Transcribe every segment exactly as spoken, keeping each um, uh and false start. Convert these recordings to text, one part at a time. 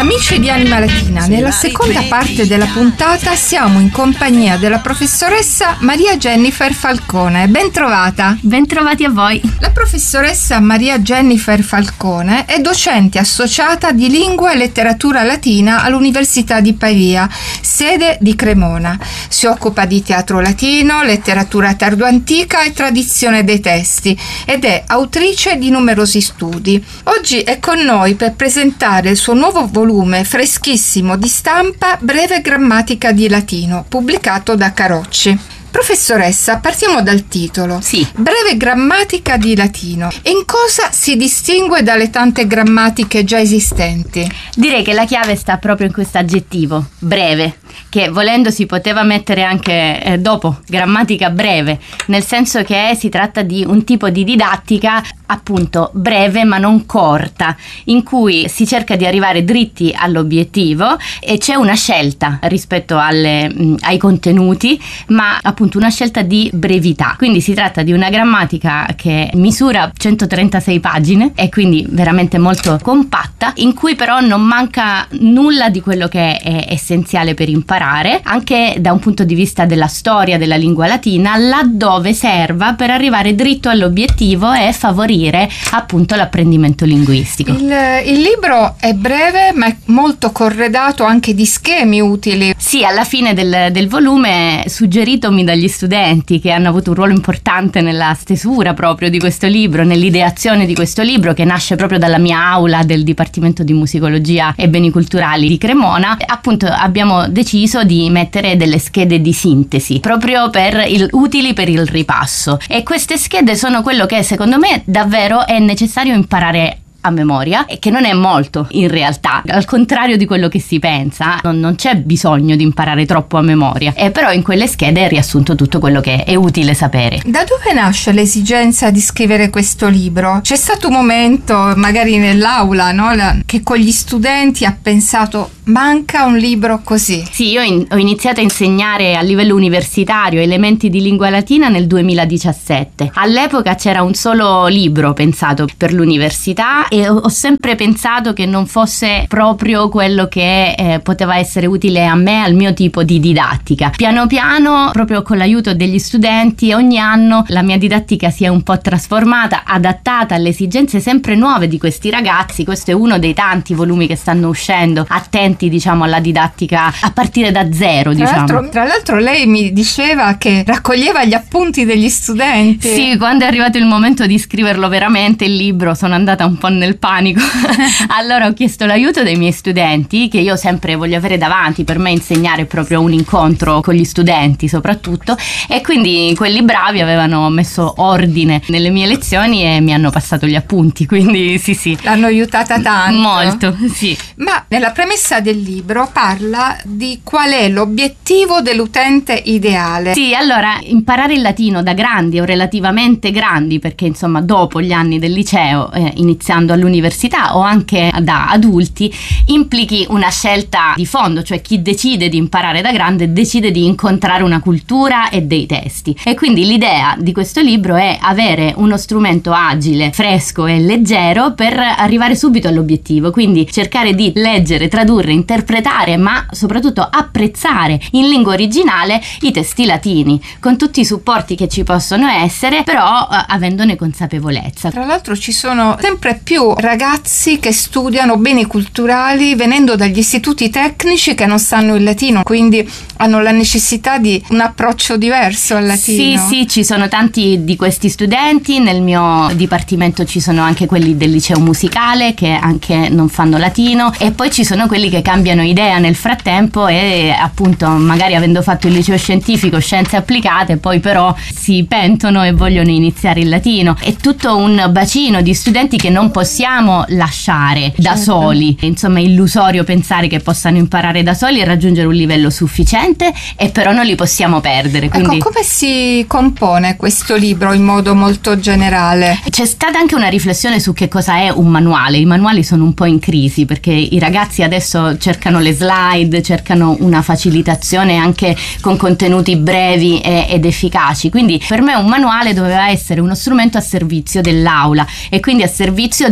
Amici di Anima Latina, nella seconda parte della puntata siamo in compagnia della professoressa Maria Jennifer Falcone. Ben trovata. Ben trovati a voi. La professoressa Maria Jennifer Falcone è docente associata di lingua e letteratura latina all'Università di Pavia, sede di Cremona. Si occupa di teatro latino, letteratura tardoantica e tradizione dei testi ed è autrice di numerosi studi. Oggi è con noi per presentare il suo nuovo volume freschissimo di stampa Breve grammatica di latino, pubblicato da Carocci. Professoressa, partiamo dal titolo. Sì. Breve grammatica di latino. E in cosa si distingue dalle tante grammatiche già esistenti? Direi che la chiave sta proprio in questo aggettivo, breve, che volendo si poteva mettere anche eh, dopo, grammatica breve, nel senso che si tratta di un tipo di didattica appunto breve ma non corta, in cui si cerca di arrivare dritti all'obiettivo e c'è una scelta rispetto alle, mh, ai contenuti, ma appunto una scelta di brevità. Quindi si tratta di una grammatica che misura centotrentasei pagine e quindi veramente molto compatta, in cui però non manca nulla di quello che è essenziale per imparare, anche da un punto di vista della storia della lingua latina, laddove serva per arrivare dritto all'obiettivo e favorire appunto l'apprendimento linguistico. Il, il libro è breve ma è molto corredato anche di schemi utili. Sì, alla fine del, del volume, suggeritomi dagli studenti che hanno avuto un ruolo importante nella stesura proprio di questo libro, nell'ideazione di questo libro, che nasce proprio dalla mia aula del Dipartimento di Musicologia e Beni Culturali di Cremona, appunto abbiamo deciso di mettere delle schede di sintesi proprio per il, utili per il ripasso, e queste schede sono quello che secondo me davvero è necessario imparare a memoria, e che non è molto in realtà, al contrario di quello che si pensa. Non, non c'è bisogno di imparare troppo a memoria, e però in quelle schede è riassunto tutto quello che è utile sapere. Da dove nasce l'esigenza di scrivere questo libro? C'è stato un momento magari nell'aula, no, la, che con gli studenti ha pensato manca un libro così? Sì, io in, ho iniziato a insegnare a livello universitario elementi di lingua latina nel duemiladiciassette. All'epoca c'era un solo libro pensato per l'università e ho sempre pensato che non fosse proprio quello che eh, poteva essere utile a me, al mio tipo di didattica. Piano piano, proprio con l'aiuto degli studenti, ogni anno la mia didattica si è un po' trasformata, adattata alle esigenze sempre nuove di questi ragazzi. Questo è uno dei tanti volumi che stanno uscendo, attenti diciamo alla didattica a partire da zero. Tra, diciamo. l'altro, tra l'altro lei mi diceva che raccoglieva gli appunti degli studenti. Sì, quando è arrivato il momento di scriverlo veramente il libro sono andata un po' nel panico. Allora ho chiesto l'aiuto dei miei studenti, che io sempre voglio avere davanti. Per me insegnare è proprio un incontro con gli studenti soprattutto, e quindi quelli bravi avevano messo ordine nelle mie lezioni e mi hanno passato gli appunti, quindi sì sì. L'hanno aiutata tanto. Molto, sì. Ma nella premessa del libro parla di qual è l'obiettivo dell'utente ideale. Sì, allora imparare il latino da grandi o relativamente grandi, perché insomma dopo gli anni del liceo, eh, iniziando all'università o anche da adulti, implichi una scelta di fondo, cioè chi decide di imparare da grande decide di incontrare una cultura e dei testi, e quindi l'idea di questo libro è avere uno strumento agile, fresco e leggero per arrivare subito all'obiettivo, quindi cercare di leggere, tradurre, interpretare, ma soprattutto apprezzare in lingua originale i testi latini, con tutti i supporti che ci possono essere, però eh, avendone consapevolezza. Tra l'altro ci sono sempre più ragazzi che studiano beni culturali venendo dagli istituti tecnici che non sanno il latino, quindi hanno la necessità di un approccio diverso al latino. Sì, sì, ci sono tanti di questi studenti. Nel mio dipartimento ci sono anche quelli del liceo musicale che anche non fanno latino, e poi ci sono quelli che cambiano idea nel frattempo e appunto magari avendo fatto il liceo scientifico, scienze applicate, poi però si pentono e vogliono iniziare il latino. È tutto un bacino di studenti che non possiamo lasciare da certo. soli. Insomma, è illusorio pensare che possano imparare da soli e raggiungere un livello sufficiente, e però non li possiamo perdere. Quindi ecco, come si compone questo libro in modo molto generale? c'è stata anche una riflessione su che cosa è un manuale. I manuali sono un po' in crisi perché i ragazzi adesso cercano le slide, cercano una facilitazione anche con contenuti brevi e, ed efficaci. Quindi per me un manuale doveva essere uno strumento a servizio dell'aula e quindi a servizio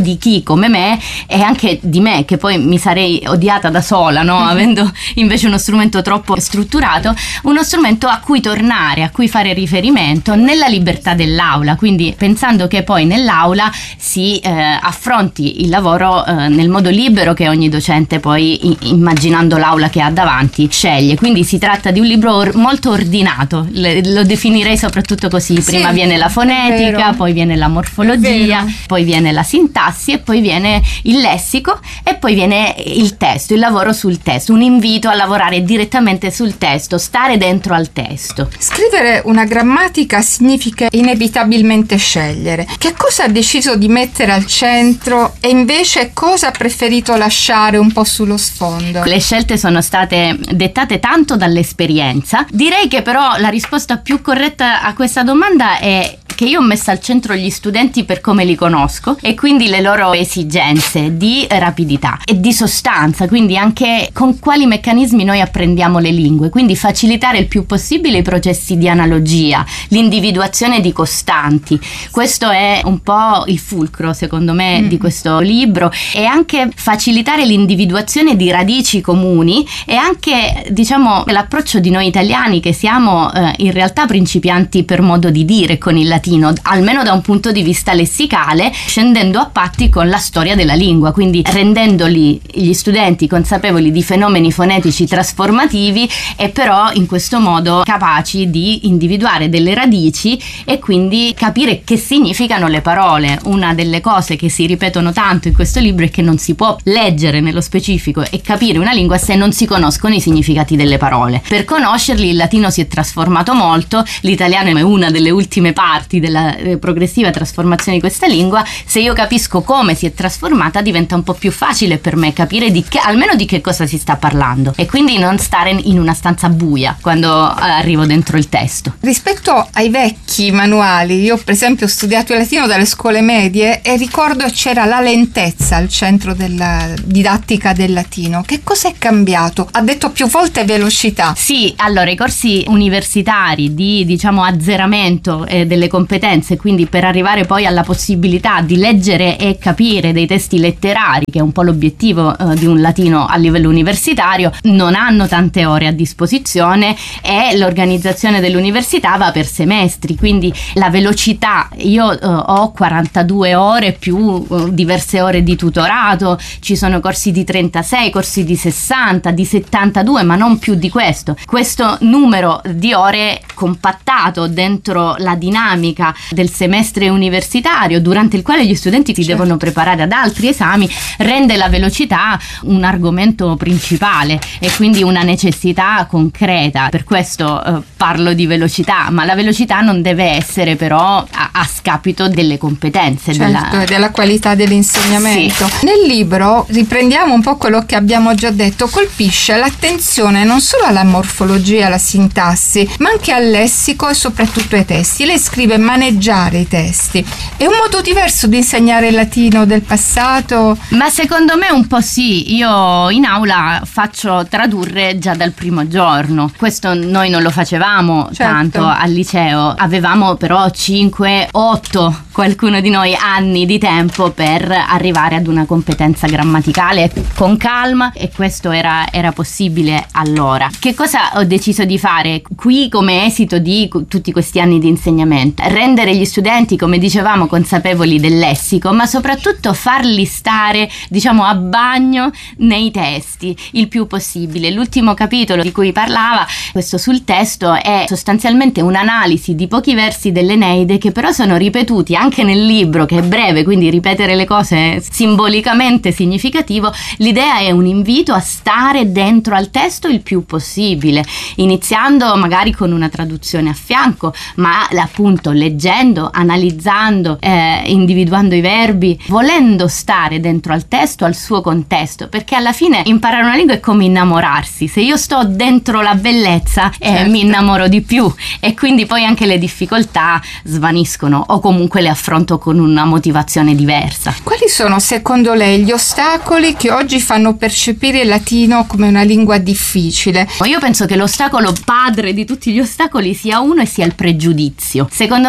di chi come me, e anche di me che poi mi sarei odiata da sola, no? Avendo invece uno strumento troppo strutturato, uno strumento a cui tornare, a cui fare riferimento nella libertà dell'aula, quindi pensando che poi nell'aula si eh, affronti il lavoro eh, nel modo libero che ogni docente poi i- immaginando l'aula che ha davanti sceglie. Quindi si tratta di un libro or- molto ordinato, Le- lo definirei soprattutto così. Prima Sì, viene la fonetica, poi viene la morfologia, poi viene la sintassi e poi viene il lessico e poi viene il testo, il lavoro sul testo, un invito a lavorare direttamente sul testo, stare dentro al testo. Scrivere una grammatica significa inevitabilmente scegliere. Che cosa ha deciso di mettere al centro e invece cosa ha preferito lasciare un po' sullo sfondo? Le scelte sono state dettate tanto dall'esperienza. Direi che però la risposta più corretta a questa domanda è che io ho messo al centro gli studenti per come li conosco e quindi le loro esigenze di rapidità e di sostanza, quindi anche con quali meccanismi noi apprendiamo le lingue, quindi facilitare il più possibile i processi di analogia, l'individuazione di costanti. Questo è un po' il fulcro, secondo me, mm. di questo libro, e anche facilitare l'individuazione di radici comuni e anche, diciamo, l'approccio di noi italiani che siamo eh, in realtà principianti per modo di dire con il latino, almeno da un punto di vista lessicale, scendendo a patti con la storia della lingua, quindi rendendoli gli studenti consapevoli di fenomeni fonetici trasformativi e però in questo modo capaci di individuare delle radici e quindi capire che significano le parole. Una delle cose che si ripetono tanto in questo libro è che non si può leggere nello specifico e capire una lingua se non si conoscono i significati delle parole. Per conoscerli il latino si è trasformato molto, l'italiano è una delle ultime parti della eh, progressiva trasformazione di questa lingua. Se io capisco come si è trasformata diventa un po' più facile per me capire di che, almeno di che cosa si sta parlando, e quindi non stare in una stanza buia quando eh, arrivo dentro il testo. Rispetto ai vecchi manuali, io per esempio ho studiato il latino dalle scuole medie e ricordo c'era la lentezza al centro della didattica del latino. Che cosa è cambiato? Ha detto più volte velocità. Sì, allora i corsi universitari di, diciamo, azzeramento eh, delle competenze, quindi per arrivare poi alla possibilità di leggere e capire dei testi letterari, che è un po' l'obiettivo eh, di un latino a livello universitario, non hanno tante ore a disposizione e l'organizzazione dell'università va per semestri, quindi la velocità, io eh, ho quarantadue ore più eh, diverse ore di tutorato, ci sono corsi di trentasei, corsi di sessanta, di settantadue, ma non più di questo. Questo numero di ore compattato dentro la dinamica del semestre universitario, durante il quale gli studenti si certo. devono preparare ad altri esami, rende la velocità un argomento principale e quindi una necessità concreta. Per questo eh, parlo di velocità, ma la velocità non deve essere però a, a scapito delle competenze, certo, della... della qualità dell'insegnamento. Sì. Nel libro, riprendiamo un po' quello che abbiamo già detto, colpisce l'attenzione non solo alla morfologia, alla sintassi, ma anche al lessico e soprattutto ai testi. Lei scrive maneggiare i testi. È un modo diverso di insegnare il latino del passato? Ma secondo me un po' sì. Io in aula faccio tradurre già dal primo giorno. Questo noi non lo facevamo certo. tanto al liceo. Avevamo però cinque otto, qualcuno di noi, anni di tempo per arrivare ad una competenza grammaticale con calma, e questo era, era possibile allora. Che cosa ho deciso di fare qui come esito di tutti questi anni di insegnamento? Rendere gli studenti, come dicevamo, consapevoli del lessico, ma soprattutto farli stare, diciamo, a bagno nei testi il più possibile. L'ultimo capitolo di cui parlava, questo sul testo, è sostanzialmente un'analisi di pochi versi dell'Eneide che però sono ripetuti anche nel libro, che è breve, quindi ripetere le cose è simbolicamente significativo. L'idea è un invito a stare dentro al testo il più possibile, iniziando magari con una traduzione a fianco, ma appunto leggendo, analizzando, eh, individuando i verbi, volendo stare dentro al testo, al suo contesto, perché alla fine imparare una lingua è come innamorarsi. Se io sto dentro la bellezza eh, certo. mi innamoro di più, e quindi poi anche le difficoltà svaniscono o comunque le affronto con una motivazione diversa. Quali sono secondo lei gli ostacoli che oggi fanno percepire il latino come una lingua difficile? Io penso che l'ostacolo padre di tutti gli ostacoli sia uno e sia il pregiudizio. Secondo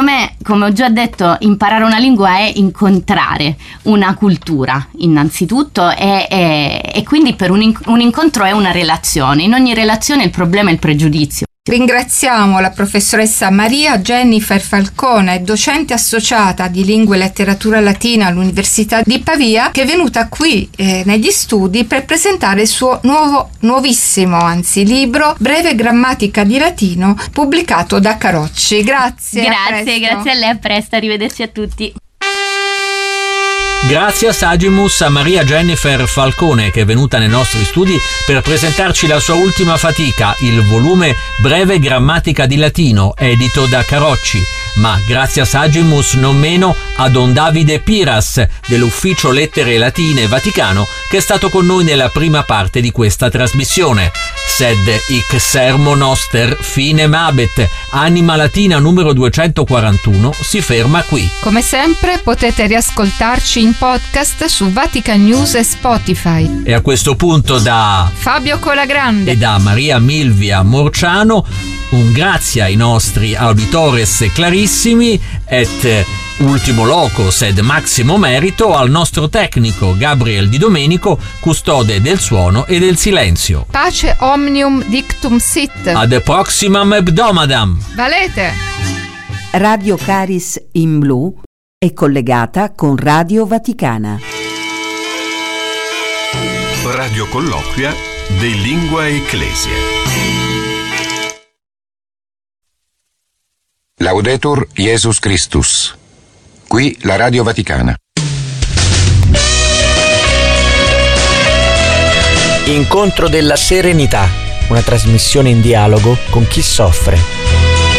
secondo me, come ho già detto, imparare una lingua è incontrare una cultura innanzitutto e, e, e quindi per un, un incontro è una relazione. In ogni relazione il problema è il pregiudizio. Ringraziamo la professoressa Maria Jennifer Falcone, docente associata di Lingua e Letteratura Latina all'Università di Pavia, che è venuta qui eh, negli studi per presentare il suo nuovo, nuovissimo, anzi, libro Breve grammatica di latino, pubblicato da Carocci. Grazie. Grazie, grazie a lei, a presto, arrivederci a tutti. Grazie a Sagimus, a Maria Jennifer Falcone, che è venuta nei nostri studi per presentarci la sua ultima fatica, il volume Breve grammatica di latino, edito da Carocci. Ma grazie a Sagimus non meno a Don Davide Piras dell'Ufficio Lettere Latine Vaticano, che è stato con noi nella prima parte di questa trasmissione. Sed hic sermo noster finem habet, Anima Latina numero duecentoquarantuno si ferma qui. Come sempre potete riascoltarci in podcast su Vatican News e Spotify. E a questo punto da Fabio Colagrande e da Maria Milvia Morciano un grazie ai nostri auditores clarissimi et ultimo locus ed maximo merito al nostro tecnico Gabriel Di Domenico, custode del suono e del silenzio. Pace omnium dictum sit. Ad proximam hebdomadam. Valete. Radio Caris in Blu è collegata con Radio Vaticana. Radio Colloquia de Lingua Ecclesia. Laudetur Jesus Christus. Qui la Radio Vaticana. Incontro della Serenità, una trasmissione in dialogo con chi soffre.